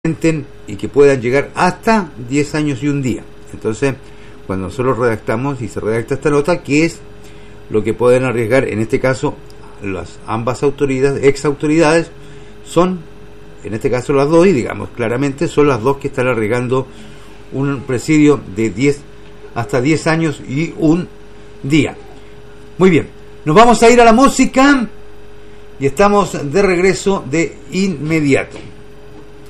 y que puedan llegar hasta 10 años y un día. Entonces, cuando nosotros redactamos y se redacta esta nota, ¿qué es lo que pueden arriesgar? En este caso, ambas autoridades, ex autoridades, son, en este caso las dos, y digamos claramente, son las dos que están arriesgando un presidio de hasta 10 años y un día. Muy bien, nos vamos a ir a la música y estamos de regreso de inmediato.